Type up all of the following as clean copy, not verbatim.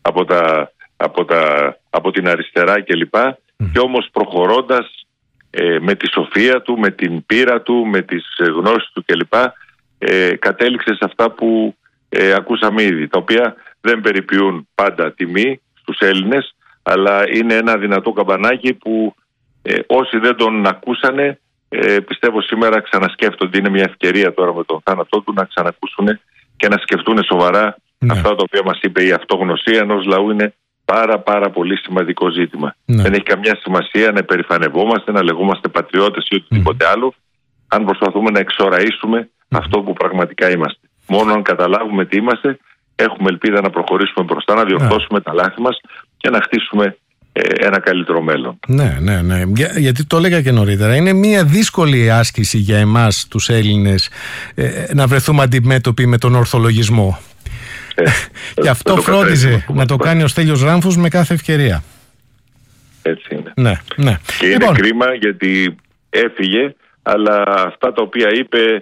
από την αριστερά κλπ. Και όμως προχωρώντας με τη σοφία του, με την πείρα του, με τις γνώσεις του κλπ. Κατέληξε σε αυτά που ακούσαμε ήδη, τα οποία δεν περιποιούν πάντα τιμή στους Έλληνες, αλλά είναι ένα δυνατό καμπανάκι που όσοι δεν τον ακούσανε, πιστεύω σήμερα ξανασκέφτονται. Είναι μια ευκαιρία τώρα με τον θάνατό του να ξανακούσουν και να σκεφτούν σοβαρά αυτά τα οποία μας είπε. Η αυτογνωσία ενός λαού είναι πάρα πολύ σημαντικό ζήτημα. Δεν έχει καμιά σημασία να υπερηφανευόμαστε, να λεγόμαστε πατριώτες ή οτιδήποτε άλλο, αν προσπαθούμε να εξοραίσουμε αυτό που πραγματικά είμαστε. Μόνο αν καταλάβουμε τι είμαστε, έχουμε ελπίδα να προχωρήσουμε μπροστά, να διορθώσουμε τα λάθη μας και να χτίσουμε ένα καλύτερο μέλλον. Ναι. Γιατί το έλεγα και νωρίτερα. Είναι μια δύσκολη άσκηση για εμάς τους Έλληνες να βρεθούμε αντιμέτωποι με τον ορθολογισμό. Και αυτό φρόντιζε να το κάνει ο Στέλιος Ράμφος με κάθε ευκαιρία. Έτσι είναι. Ναι. Και είναι κρίμα γιατί έφυγε, αλλά αυτά τα οποία είπε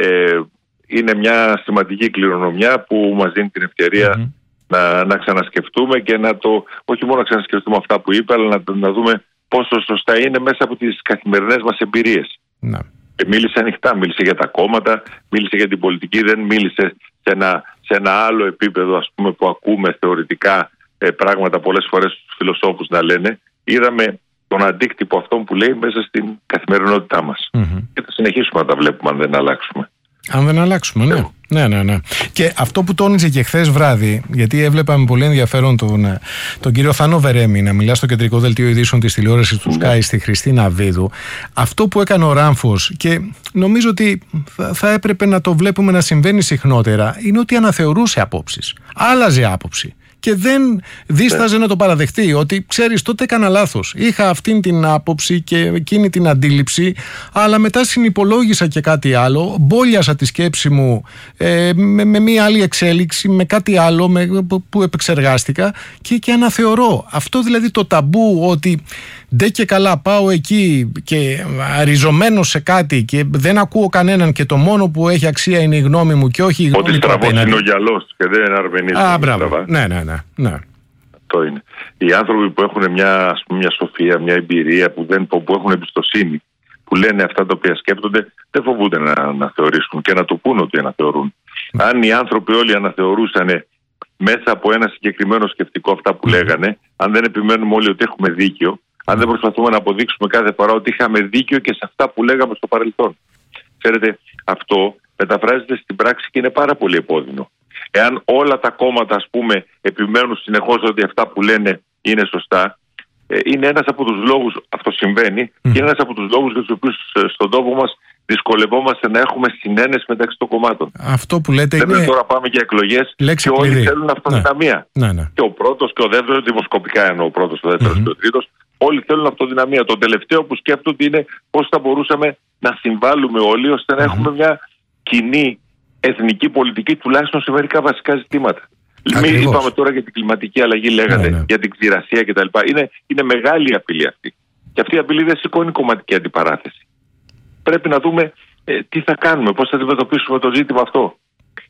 είναι μια σημαντική κληρονομιά που μας δίνει την ευκαιρία να ξανασκεφτούμε και όχι μόνο να ξανασκεφτούμε αυτά που είπε, αλλά να δούμε πόσο σωστά είναι μέσα από τις καθημερινές μας εμπειρίες. Και μίλησε ανοιχτά, μίλησε για τα κόμματα, μίλησε για την πολιτική, δεν μίλησε σε ένα άλλο επίπεδο, ας πούμε, που ακούμε θεωρητικά πράγματα πολλές φορές στους φιλοσόφους να λένε. Είδαμε τον αντίκτυπο αυτόν που λέει μέσα στην καθημερινότητά μας. Και θα συνεχίσουμε να τα βλέπουμε αν δεν αλλάξουμε. Αν δεν αλλάξουμε, ναι. Και αυτό που τόνιζε και χθες βράδυ, γιατί έβλεπα με πολύ ενδιαφέρον τον κύριο Θάνο Βερέμη να μιλά στο κεντρικό δελτίο ειδήσεων της τηλεόρασης του Sky στη Χριστίνα Βίδου, αυτό που έκανε ο Ράμφος, και νομίζω ότι θα έπρεπε να το βλέπουμε να συμβαίνει συχνότερα, είναι ότι αναθεωρούσε απόψεις. Άλλαζε άποψη. Και δεν δίσταζε να το παραδεχτεί, ότι ξέρεις, τότε έκανα λάθος. Είχα αυτήν την άποψη και εκείνη την αντίληψη, αλλά μετά συνυπολόγισα και κάτι άλλο, μπόλιασα τη σκέψη μου με μία άλλη εξέλιξη, με κάτι άλλο που επεξεργάστηκα και αναθεωρώ. Αυτό δηλαδή το ταμπού, ότι ντε και καλά πάω εκεί και ριζωμένος σε κάτι και δεν ακούω κανέναν και το μόνο που έχει αξία είναι η γνώμη μου και όχι η γνώμη του απέναντι. Ότι στραβός είναι ο γυαλός και δεν αρβενίζει. Μπράβο. Ναι. Αυτό είναι. Οι άνθρωποι που έχουν μια σοφία, μια εμπειρία, που έχουν εμπιστοσύνη, που λένε αυτά τα οποία σκέπτονται, δεν φοβούνται να αναθεωρήσουν και να το πούν ότι αναθεωρούν. Αν οι άνθρωποι όλοι αναθεωρούσαν μέσα από ένα συγκεκριμένο σκεπτικό αυτά που λέγανε, αν δεν επιμένουμε όλοι ότι έχουμε δίκιο, αν δεν προσπαθούμε να αποδείξουμε κάθε φορά ότι είχαμε δίκιο και σε αυτά που λέγαμε στο παρελθόν. Ξέρετε, αυτό μεταφράζεται στην πράξη και είναι πάρα πολύ επώδυνο. Εάν όλα τα κόμματα, ας πούμε, επιμένουν συνεχώς ότι αυτά που λένε είναι σωστά, είναι ένας από τους λόγους, αυτό συμβαίνει, και είναι ένας από τους λόγους για τους οποίους στον τόπο μας δυσκολευόμαστε να έχουμε συνένεση μεταξύ των κομμάτων. Αυτό που λέτε είναι. Τώρα πάμε για εκλογές και όλοι θέλουν αυτοδυναμία. Και ο πρώτος και ο δεύτερος, δημοσκοπικά εννοώ ο πρώτος, ο δεύτερος και ο τρίτος, όλοι θέλουν αυτοδυναμία. Το τελευταίο που σκέφτονται είναι πώς θα μπορούσαμε να συμβάλλουμε όλοι ώστε να έχουμε μια κοινή εθνική πολιτική, τουλάχιστον σε μερικά βασικά ζητήματα. Μην είπαμε τώρα για την κλιματική αλλαγή, λέγατε, για την ξηρασία κτλ. Είναι μεγάλη απειλή αυτή. Και αυτή η απειλή δεν σηκώνει κομματική αντιπαράθεση. Πρέπει να δούμε τι θα κάνουμε, πώς θα αντιμετωπίσουμε το ζήτημα αυτό.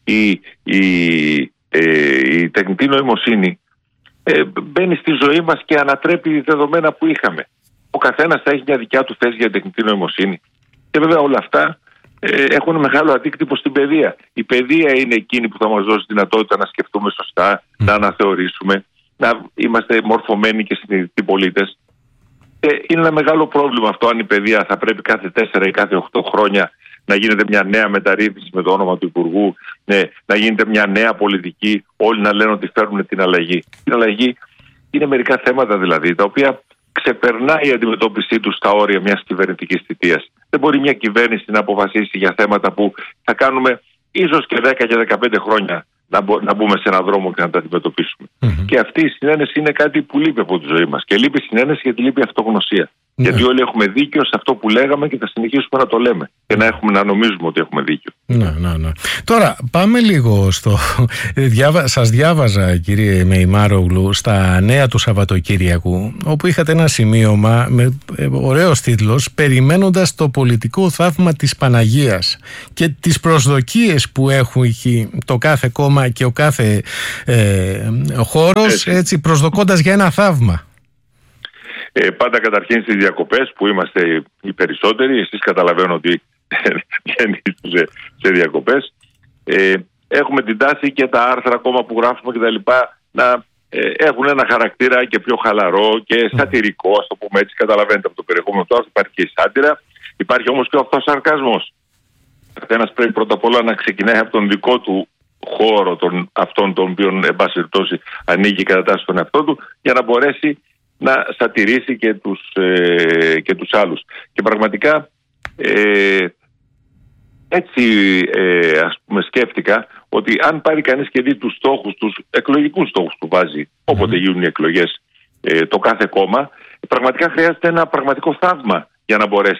Η τεχνητή νοημοσύνη μπαίνει στη ζωή μας και ανατρέπει δεδομένα που είχαμε. Ο καθένας θα έχει μια δικιά του θέση για τεχνητή νοημοσύνη. Και βέβαια όλα αυτά έχουν μεγάλο αντίκτυπο στην παιδεία. Η παιδεία είναι εκείνη που θα μας δώσει δυνατότητα να σκεφτούμε σωστά, να αναθεωρήσουμε, να είμαστε μορφωμένοι και συνειδητοί πολίτες. Είναι ένα μεγάλο πρόβλημα αυτό, αν η παιδεία θα πρέπει κάθε 4 ή κάθε 8 χρόνια να γίνεται μια νέα μεταρρύθμιση με το όνομα του Υπουργού, να γίνεται μια νέα πολιτική, όλοι να λένε ότι φέρνουν την αλλαγή. Την αλλαγή είναι μερικά θέματα δηλαδή, τα οποία ξεπερνάει η αντιμετώπιση του στα όρια μιας κυβερνητικής θητείας. Δεν μπορεί μια κυβέρνηση να αποφασίσει για θέματα που θα κάνουμε ίσως και 10 και 15 χρόνια να μπούμε σε έναν δρόμο και να τα αντιμετωπίσουμε. Και αυτή η συνένεση είναι κάτι που λείπει από τη ζωή μας. Και λείπει συνένεση γιατί λείπει αυτογνωσία. Ναι. Γιατί όλοι έχουμε δίκιο σε αυτό που λέγαμε και θα συνεχίσουμε να το λέμε. Και να νομίζουμε ότι έχουμε δίκιο. Ναι. Τώρα πάμε λίγο στο... Σας διάβαζα, κύριε Μεϊμάρογλου, στα νέα του Σαββατοκύριακου, όπου είχατε ένα σημείωμα με ωραίος τίτλος «Περιμένοντας το πολιτικό θαύμα της Παναγίας» και τις προσδοκίες που έχει το κάθε κόμμα και ο κάθε χώρος, έτσι, προσδοκώντας για ένα θαύμα. Πάντα καταρχήν στις διακοπές που είμαστε οι περισσότεροι, εσείς καταλαβαίνω ότι δεν είστε σε διακοπές, έχουμε την τάση και τα άρθρα ακόμα που γράφουμε και τα λοιπά να έχουν ένα χαρακτήρα και πιο χαλαρό και σατυρικό, ας το πούμε έτσι. Καταλαβαίνετε από το περιεχόμενο του άρθρου, υπάρχει και η σάτυρα, υπάρχει όμως και ο αυτοσαρκασμός. Καθένας πρέπει πρώτα απ' όλα να ξεκινάει από τον δικό του χώρο, αυτόν τον οποίον εν πάση περιπτώσει ανοίγει και κατατάσσει τον εαυτό του, για να μπορέσει να σατυρίσει και τους άλλους. Και πραγματικά έτσι ας πούμε σκέφτηκα ότι αν πάρει κανείς και δει τους στόχους, τους εκλογικούς στόχους που βάζει όποτε γίνουν οι εκλογές το κάθε κόμμα, πραγματικά χρειάζεται ένα πραγματικό θαύμα για να μπορέσει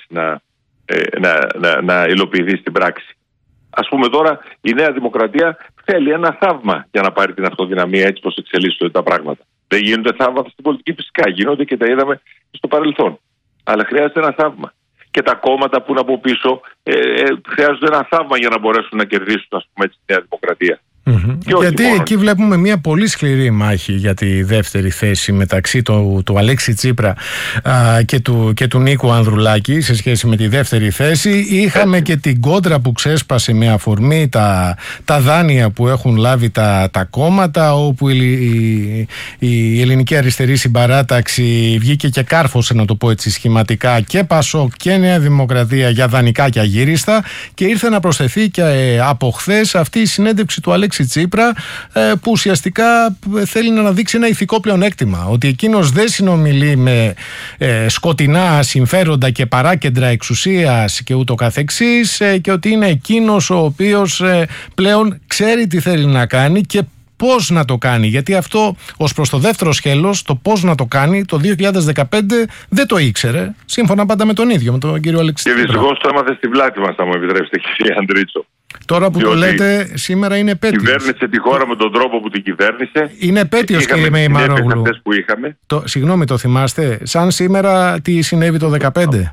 να υλοποιηθεί στην πράξη. Ας πούμε τώρα η Νέα Δημοκρατία θέλει ένα θαύμα για να πάρει την αυτοδυναμία, έτσι πως εξελίσσονται τα πράγματα. Δεν γίνονται θαύματα στην πολιτική, φυσικά γίνονται και τα είδαμε στο παρελθόν. Αλλά χρειάζεται ένα θαύμα. Και τα κόμματα που είναι από πίσω χρειάζονται ένα θαύμα για να μπορέσουν να κερδίσουν, ας πούμε, τη Νέα Δημοκρατία. Γιατί εκεί βλέπουμε μια πολύ σκληρή μάχη για τη δεύτερη θέση μεταξύ του Αλέξη Τσίπρα και του Νίκου Ανδρουλάκη σε σχέση με τη δεύτερη θέση. Είχαμε και την κόντρα που ξέσπασε με αφορμή τα δάνεια που έχουν λάβει τα κόμματα, όπου η Ελληνική Αριστερή Συμπαράταξη βγήκε και κάρφωσε, να το πω έτσι σχηματικά, και Πασόκ και Νέα Δημοκρατία για δανεικά και αγύριστα, και ήρθε να προσθεθεί και από χθες αυτή η συνέντευξη του Αλέξη Τσίπρα, που ουσιαστικά θέλει να αναδείξει ένα ηθικό πλεονέκτημα, ότι εκείνος δεν συνομιλεί με σκοτεινά συμφέροντα και παράκεντρα εξουσίας και ούτω καθεξής, και ότι είναι εκείνος ο οποίος πλέον ξέρει τι θέλει να κάνει και πώς να το κάνει, γιατί αυτό ως προς το δεύτερο σκέλος, το πώς να το κάνει, το 2015 δεν το ήξερε, σύμφωνα πάντα με τον ίδιο, με τον κύριο Αλέξη Τσίπρα. Και δυστυχώς το έμαθε στη βλάτη μας, θα μου επιτρέψετε, κύριε Αντρίτσο. Τώρα που το λέτε, σήμερα είναι επέτειος. Κυβέρνησε τη χώρα με τον τρόπο που την κυβέρνησε. Είναι επέτειος, κύριε Μεϊμάρογλου. Συγγνώμη, το θυμάστε? Σαν σήμερα τι συνέβη το 2015?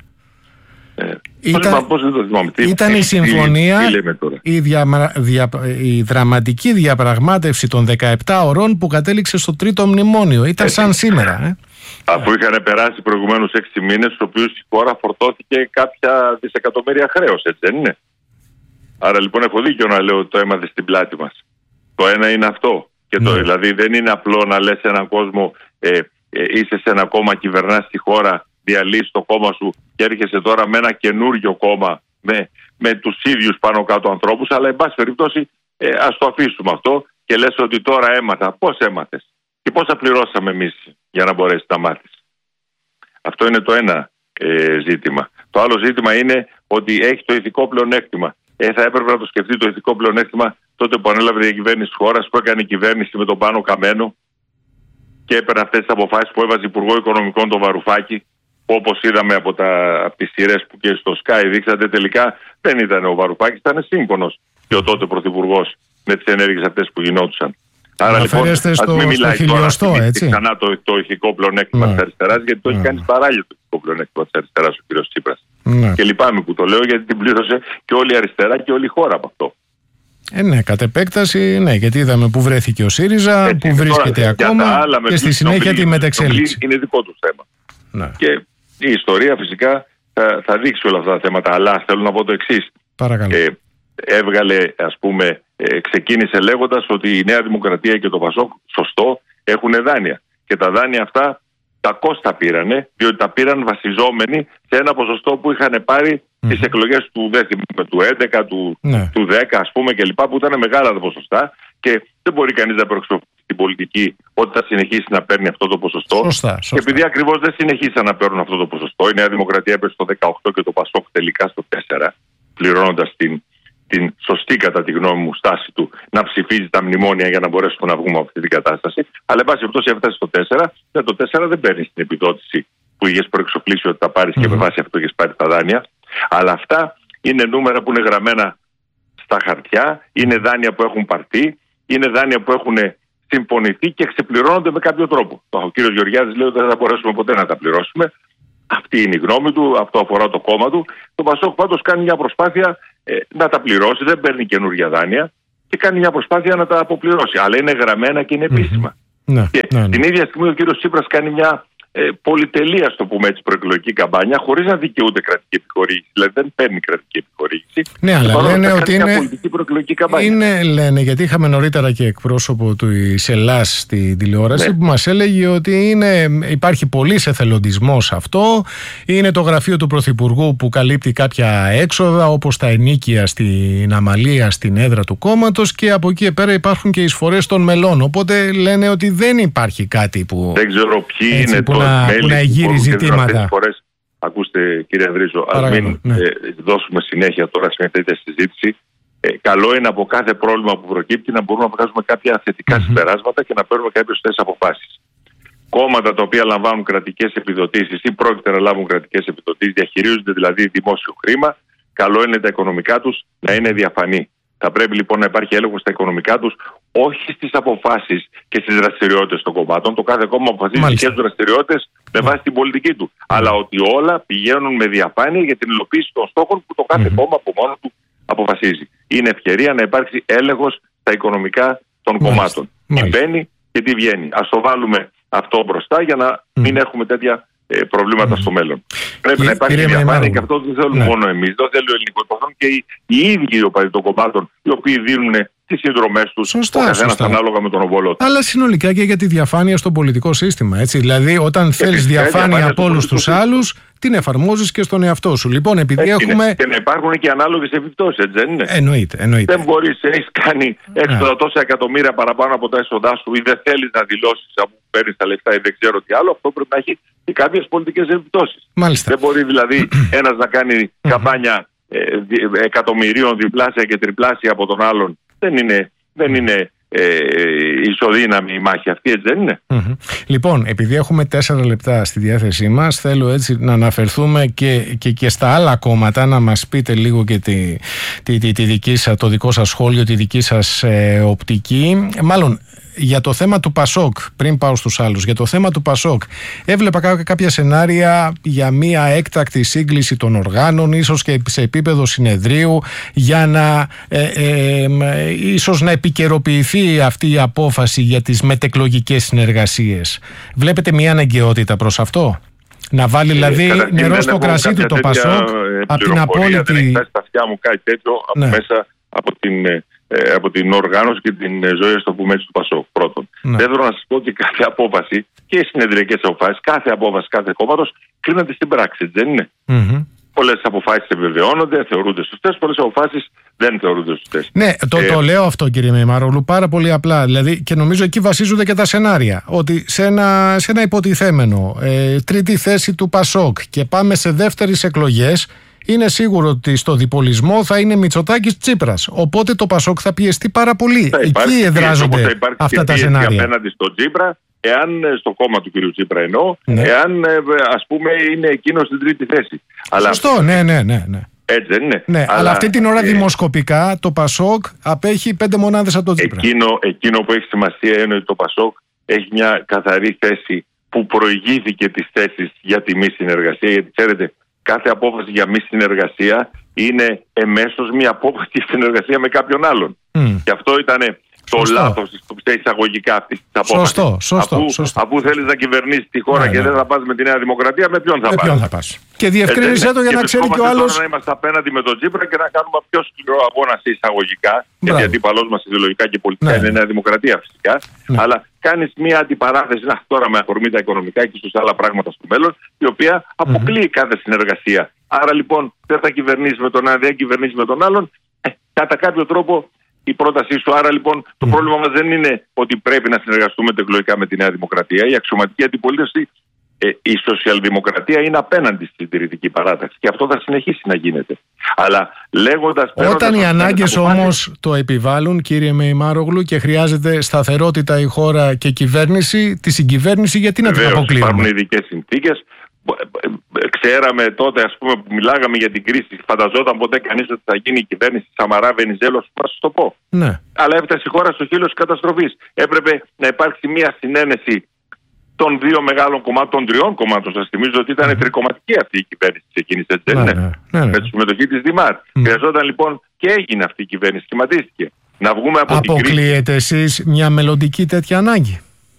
Ήταν η συμφωνία, η δραματική διαπραγμάτευση των 17 ωρών που κατέληξε στο τρίτο μνημόνιο. Ήταν σαν σήμερα. Αφού είχαν περάσει προηγουμένως 6 μήνες, στους οποίους η χώρα φορτώθηκε κάποια δισεκατομμύρια χρέος, έτσι δεν είναι? Άρα λοιπόν έχω δίκιο να λέω ότι το έμαθε στην πλάτη μας. Το ένα είναι αυτό. Και δηλαδή δεν είναι απλό να λες σε έναν κόσμο είσαι σε ένα κόμμα, κυβερνάς τη χώρα, διαλύσεις το κόμμα σου και έρχεσαι τώρα με ένα καινούριο κόμμα με τους ίδιους πάνω κάτω ανθρώπους, αλλά εν πάση περιπτώσει ας το αφήσουμε αυτό και λες ότι τώρα έμαθα. Πώς έμαθες και πόσα πληρώσαμε εμείς για να μπορέσεις να μάθεις? Αυτό είναι το ένα ζήτημα. Το άλλο ζήτημα είναι ότι έχει το ηθικό πλεονέκτημα. Θα έπρεπε να το σκεφτεί το ηθικό πλεονέκτημα τότε που ανέλαβε η διακυβέρνηση της χώρας, που έκανε η κυβέρνηση με τον Πάνο Καμένο και έπαιρνε αυτές τις αποφάσεις, που έβαζε Υπουργό Οικονομικών τον Βαρουφάκη, που όπως είδαμε από τις σειρές που και στο Sky δείξατε, τελικά δεν ήταν ο Βαρουφάκης, ήταν σύμφωνος και ο τότε πρωθυπουργός με τις ενέργειες αυτές που γινόντουσαν. Άρα λοιπόν, ας μην μιλάει τώρα ξανά το ηθικό πλεονέκτημα της αριστεράς, γιατί το έχει κάνει παράλληλο το ηθικό πλεονέκτημα της αριστεράς ο κ. Τσίπρας. Και λυπάμαι που το λέω, γιατί την πλήρωσε και όλη η αριστερά και όλη η χώρα από αυτό. Ναι, κατ' επέκταση, ναι, γιατί είδαμε που βρέθηκε ο ΣΥΡΙΖΑ, έτσι, που βρίσκεται τώρα, ακόμα και στη συνέχεια τη μεταξέλιξη. Είναι δικό του θέμα. Ναι. Και η ιστορία φυσικά θα δείξει όλα αυτά τα θέματα, αλλά θέλω να πω το εξής. Έβγαλε, ας πούμε, ξεκίνησε λέγοντας ότι η Νέα Δημοκρατία και το Πασόκ, σωστό, έχουν δάνεια. Και τα δάνεια αυτά τα κόστα πήρανε, διότι τα πήραν βασιζόμενοι σε ένα ποσοστό που είχαν πάρει τις εκλογές του 11, του 10, ας πούμε, κλπ, που ήταν μεγάλα τα ποσοστά, και δεν μπορεί κανείς να προεξοφλήσει την πολιτική ότι θα συνεχίσει να παίρνει αυτό το ποσοστό. Σωστά. Και επειδή ακριβώς δεν συνεχίσαν να παίρνουν αυτό το ποσοστό, η Νέα Δημοκρατία έπεσε στο 18 και το Πασόκ τελικά στο 4, πληρώνοντας την σωστή, κατά τη γνώμη μου, στάση του να ψηφίζει τα μνημόνια για να μπορέσουμε να βγούμε από αυτή την κατάσταση. Αλλά εν πάση περιπτώσει έφτασε στο 4, και το 4 δεν παίρνει στην επιδότηση που είχες προεξοφλήσει ότι θα πάρεις και με βάση αυτό είχες πάρει τα δάνεια. Αλλά αυτά είναι νούμερα που είναι γραμμένα στα χαρτιά, είναι δάνεια που έχουν πάρθει, είναι δάνεια που έχουν συμφωνηθεί και ξεπληρώνονται με κάποιο τρόπο. Ο κύριος Γεωργιάδης λέει ότι δεν θα μπορέσουμε ποτέ να τα πληρώσουμε. Αυτή είναι η γνώμη του, αυτό αφορά το κόμμα του. Το Πασόκ πάντως κάνει μια προσπάθεια να τα πληρώσει, δεν παίρνει καινούργια δάνεια και κάνει μια προσπάθεια να τα αποπληρώσει. Αλλά είναι γραμμένα και είναι επίσημα. Την ίδια στιγμή ο κύριος Τσίπρας κάνει μια πολυτελεία, στο πούμε έτσι, προεκλογική καμπάνια, χωρίς να δικαιούται κρατική επιχορήγηση. Δηλαδή δεν παίρνει κρατική επιχορήγηση. Ναι, αλλά λένε ότι είναι, λένε, γιατί είχαμε νωρίτερα και εκπρόσωπο του Ελλάς στη τηλεόραση, που μας έλεγε ότι υπάρχει πολύς εθελοντισμός αυτό. Είναι το γραφείο του Πρωθυπουργού που καλύπτει κάποια έξοδα, όπως τα ενίκια στην Αμαλία, στην έδρα του κόμματος, και από εκεί πέρα υπάρχουν και εισφορές των μελών. Οπότε λένε ότι δεν υπάρχει κάτι που. Δεν ξέρω ποιοι είναι που να εγείρει ζητήματα. Ακούστε, κύριε Ανδρίζο, ας μην δώσουμε συνέχεια τώρα σε μια τέτοια συζήτηση. Καλό είναι από κάθε πρόβλημα που προκύπτει να μπορούμε να βγάζουμε κάποια θετικά συμπεράσματα και να παίρνουμε κάποιες σωστές αποφάσεις. Κόμματα τα οποία λαμβάνουν κρατικές επιδοτήσεις ή πρόκειται να λάβουν κρατικές επιδοτήσεις, διαχειρίζονται δηλαδή δημόσιο χρήμα, καλό είναι τα οικονομικά τους να είναι διαφανή. Θα πρέπει λοιπόν να υπάρχει έλεγχος στα οικονομικά τους, όχι στις αποφάσεις και στις δραστηριότητες των κομμάτων. Το κάθε κόμμα αποφασίζει τις δραστηριότητες με βάση την πολιτική του. Αλλά ότι όλα πηγαίνουν με διαφάνεια για την υλοποίηση των στόχων που το κάθε κόμμα από μόνο του αποφασίζει. Είναι ευκαιρία να υπάρξει έλεγχος στα οικονομικά των κομμάτων. Τι μπαίνει και τι βγαίνει. Ας το βάλουμε αυτό μπροστά για να μην έχουμε τέτοια προβλήματα στο μέλλον. Πρέπει να υπάρχει διαφάνεια και αυτό δεν θέλουμε μόνο εμείς. Δεν θέλει ο ελληνικός κόσμο και οι ίδιοι οι οπαδοί των κομμάτων, οι οποίοι δίνουν τις συνδρομές τους, ο καθένας ανάλογα με τον οβολό του. Αλλά συνολικά και για τη διαφάνεια στο πολιτικό σύστημα. Έτσι. Δηλαδή, όταν θέλεις διαφάνεια από όλους τους άλλους, την εφαρμόζεις και στον εαυτό σου. Λοιπόν, επειδή έχουμε. Και να υπάρχουν και ανάλογες επιπτώσεις, έτσι δεν είναι? Εννοείται. Δεν μπορείς, έχεις κάνει έξοδα τόσα εκατομμύρια παραπάνω από τα έσοδά σου ή δεν θέλεις να δηλώσεις από που παίρνεις τα λεφτά ή δεν ξέρω τι άλλο. Αυτό πρέπει να έχει και κάποιες πολιτικές επιπτώσεις. Δεν μπορεί δηλαδή ένας να κάνει καμπάνια εκατομμυρίων διπλάσια και τριπλάσια από τον άλλον. Δεν είναι ισοδύναμη η μάχη αυτή, έτσι δεν είναι? Λοιπόν, επειδή έχουμε 4 λεπτά στη διάθεσή μας, θέλω έτσι να αναφερθούμε και στα άλλα κόμματα, να μας πείτε λίγο και το δικό σας σχόλιο, τη δική σας οπτική. Μάλλον για το θέμα του Πασόκ, πριν πάω στους άλλους, για το θέμα του Πασόκ, έβλεπα κάποια σενάρια για μια έκτακτη σύγκληση των οργάνων, ίσως και σε επίπεδο συνεδρίου, για να ίσως να επικαιροποιηθεί αυτή η απόφαση για τις μετεκλογικές συνεργασίες. Βλέπετε μια αναγκαιότητα προς αυτό? Να βάλει δηλαδή νερό στο κρασί του το Πασόκ από την απόλυτη. Δεν έχει φτάσει στα αυτιά μου κάτι τέτοιο μέσα από την οργάνωση και την ζωή, στο πούμε έτσι, του Πασόκ. Πρώτον. Δεύτερον, να σας πω ότι κάθε απόφαση και οι συνεδριακές αποφάσεις, κάθε απόφαση κάθε κόμματος κρίνεται στην πράξη, δεν είναι? Πολλές αποφάσεις επιβεβαιώνονται, θεωρούνται σωστές, πολλές αποφάσεις δεν θεωρούνται σωστές. Ναι, το λέω αυτό, κύριε Μεϊμαρόγλου, πάρα πολύ απλά. Δηλαδή, και νομίζω εκεί βασίζονται και τα σενάρια. Ότι σε ένα υποτιθέμενο τρίτη θέση του Πασόκ και πάμε σε δεύτερες εκλογές, είναι σίγουρο ότι στο διπολισμό θα είναι Μητσοτάκης Τσίπρας. Οπότε το Πασόκ θα πιεστεί πάρα πολύ. Εκεί εδράζονται αυτά τα σενάρια. Απέναντι στον Τσίπρα, εάν στο κόμμα του κ. Τσίπρα εννοώ, εάν ας πούμε είναι εκείνο στην τρίτη θέση. Σωστό, ναι. Έτσι δεν είναι? Ναι, αλλά αυτή την ώρα δημοσκοπικά το Πασόκ απέχει 5 μονάδες από τον Τσίπρα. Εκείνο που έχει σημασία είναι ότι το Πασόκ έχει μια καθαρή θέση που προηγήθηκε τις θέσεις για τη μη συνεργασία. Γιατί ξέρετε, κάθε απόφαση για μη συνεργασία είναι εμέσως μια απόφαση για συνεργασία με κάποιον άλλον. Και αυτό ήταν το λάθος στα εισαγωγικά αυτής της απόφασης. Αφού θέλεις να κυβερνήσεις τη χώρα και δεν θα πας με τη Νέα Δημοκρατία, με ποιον θα πας? Και διευκρίνησέ το για να ξέρει και ο άλλος. Τώρα να είμαστε απέναντι με τον Τσίπρα και να κάνουμε πιο σκληρό αγώνα σε εισαγωγικά. Γιατί αντίπαλός μας ιδεολογικά και πολιτικά είναι η Νέα Δημοκρατία φυσικά. Αλλά κάνεις μια αντιπαράθεση τώρα με αφορμή τα οικονομικά και στους άλλα πράγματα στο μέλλον, η οποία αποκλείει κάθε συνεργασία. Άρα λοιπόν δεν θα κυβερνήσεις με τον ένα, δεν κυβερνήσεις με τον άλλον. Κατά κάποιο τρόπο η πρότασή σου. Άρα λοιπόν το πρόβλημα μας δεν είναι ότι πρέπει να συνεργαστούμε εκλογικά με τη Νέα Δημοκρατία. Η αξιωματική αντιπολίτευση, η σοσιαλδημοκρατία είναι απέναντι στην συντηρητική παράταξη και αυτό θα συνεχίσει να γίνεται. Αλλά λέγοντας. Όταν οι ανάγκες όμως το επιβάλλουν, κύριε Μεϊμαρόγλου, και χρειάζεται σταθερότητα η χώρα και κυβέρνηση, τη συγκυβέρνηση, γιατί να την αποκλείουμε? Υπάρχουν ειδικές συνθήκες ξέραμε τότε, ας πούμε, που μιλάγαμε για την κρίση, φανταζόταν ποτέ κανείς ότι θα γίνει η κυβέρνηση Σαμαρά Βενιζέλος, να σας το πω. Ναι. Αλλά έφτασε η χώρα στο χείλος της καταστροφής. Έπρεπε να υπάρξει μια συνένεση των δύο μεγάλων κομμάτων, των τριών κομμάτων. Σας θυμίζω ότι ήταν τρικομματική αυτή η κυβέρνηση της εκείνης, έτσι δεν είναι? Με τη συμμετοχή της Δημάρ. Χρειαζόταν λοιπόν, και έγινε αυτή η κυβέρνηση, σχηματίστηκε. Να βγούμε από την κρίση. Αποκλείετε εσείς μια μελλοντική τέτοια ανάγκη?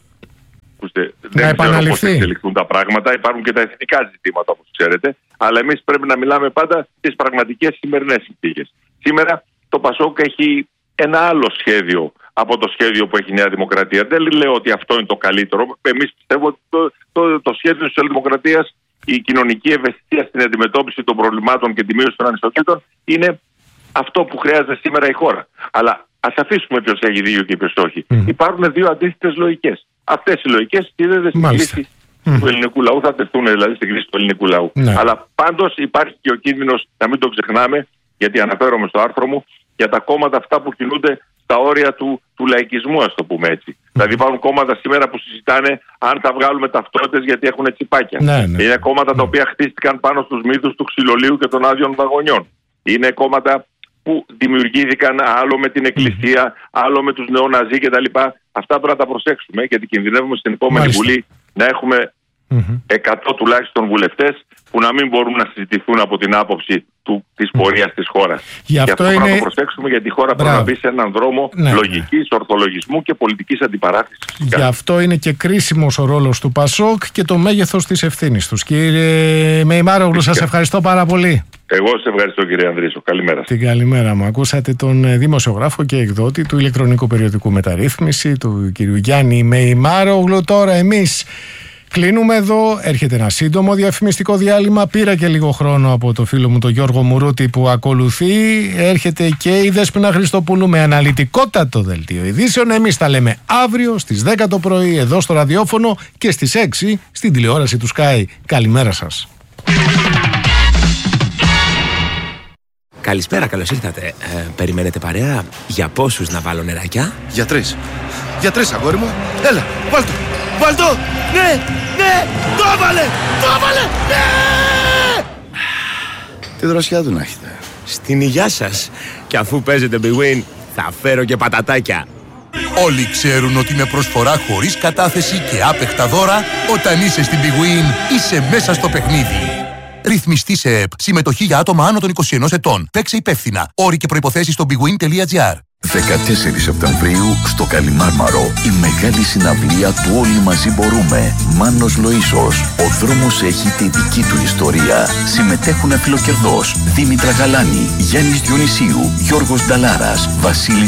Δεν ξέρω πώς εξελιχθούν τα πράγματα. Υπάρχουν και τα εθνικά ζητήματα, όπως ξέρετε. Αλλά εμείς πρέπει να μιλάμε πάντα στις πραγματικές σημερινές συνθήκες. Σήμερα το ΠΑΣΟΚ έχει ένα άλλο σχέδιο από το σχέδιο που έχει η Νέα Δημοκρατία. Δεν λέω ότι αυτό είναι το καλύτερο. Εμείς πιστεύω ότι το σχέδιο της Σοσιαλδημοκρατίας, η κοινωνική ευαισθησία στην αντιμετώπιση των προβλημάτων και τη μείωση των ανισοτήτων, είναι αυτό που χρειάζεται σήμερα η χώρα. Αλλά ας αφήσουμε ποιος έχει δίκιο και ποιος όχι. Υπάρχουν δύο αντίθετες λογικές. Αυτές οι λογικές στηρίζονται στην κρίση του ελληνικού λαού, θα τεθούν δηλαδή στην κρίση του ελληνικού λαού. Αλλά πάντως υπάρχει και ο κίνδυνος, να μην το ξεχνάμε, γιατί αναφέρομαι στο άρθρο μου, για τα κόμματα αυτά που κινούνται στα όρια του λαϊκισμού, ας το πούμε έτσι. Δηλαδή υπάρχουν κόμματα σήμερα που συζητάνε αν θα βγάλουμε ταυτότητες γιατί έχουν τσιπάκια. Είναι κόμματα τα οποία χτίστηκαν πάνω στους μύθους του ξυλολίου και των άδειων βαγονιών. Είναι κόμματα που δημιουργήθηκαν άλλο με την Εκκλησία, άλλο με τους νεοναζί κτλ. Αυτά πρέπει να τα προσέξουμε, γιατί κινδυνεύουμε στην επόμενη Βουλή να έχουμε 100 τουλάχιστον βουλευτές που να μην μπορούν να συζητηθούν από την άποψη της πορείας της χώρας. Γι' αυτό πρέπει να το προσέξουμε, γιατί η χώρα πρέπει να μπει σε έναν δρόμο λογικής, ορθολογισμού και πολιτικής αντιπαράθεσης. Γι' αυτό είναι και κρίσιμος ο ρόλος του ΠΑΣΟΚ και το μέγεθος της ευθύνης τους. Κύριε Μεϊμάρογλου, σας ευχαριστώ πάρα πολύ. Εγώ σας ευχαριστώ, κύριε Ανδρήσο. Καλημέρα. Την καλημέρα μου. Ακούσατε τον δημοσιογράφο και εκδότη του ηλεκτρονικού περιοδικού Μεταρρύθμιση, του κύριου Γιάννη Μεϊμάρογλου. Τώρα εμείς κλείνουμε εδώ. Έρχεται ένα σύντομο διαφημιστικό διάλειμμα. Πήρα και λίγο χρόνο από το φίλο μου τον Γιώργο Μουρούτη που ακολουθεί. Έρχεται και η Δέσποινα Χριστοπούλου με αναλυτικότατο δελτίο ειδήσεων. Εμείς τα λέμε αύριο στις 10 το πρωί εδώ στο ραδιόφωνο και στις 6 στην τηλεόραση του Sky. Καλημέρα σας. Καλησπέρα, καλώς ήρθατε. Περιμένετε παρέα? Για πόσους να βάλω νεράκια? Για 3. Για 3, αγόρι μου. Έλα, βάλ' το. Βάλ' το. Ναι, ναι, το έβαλε. Το έβαλε. Ναι. Τι δροσιά του να έχετε. Στην υγειά σας. Και αφού παίζετε Big Win, θα φέρω και πατατάκια. Όλοι ξέρουν ότι με προσφορά χωρίς κατάθεση και άπεχτα δώρα, όταν είσαι στην Big Win, είσαι μέσα στο παιχνίδι. Ρυθμιστή σε ΕΠ. Συμμετοχή για άτομα άνω των 21 ετών. Παίξε υπεύθυνα. Όροι και προϋποθέσεις στο bigwin.gr. 14 Σεπτεμβρίου στο Καλιμάρμαρο η μεγάλη συναυλία του Όλοι Μαζί Μπορούμε. Μάνος Λοΐσος. Ο δρόμος έχει τη δική του ιστορία. Συμμετέχουν φιλοκερδός Δήμητρα Γαλάνη, Γιάννης Διονυσίου, Γιώργος Νταλάρας, Βασίλης